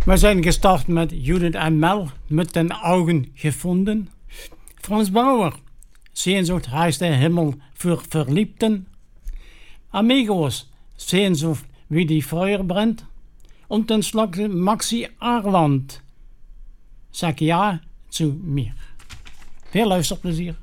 We zijn gestart met Judith en Mel, met den Augen gevonden. Frans Bauer, Sehnsucht heißt der Himmel für Verliebten. Amigos, Sehnsucht wie die Feuer brennt. Und dann Schlag Maxi Arwand, sag ja zu mir. Veel luisterplezier.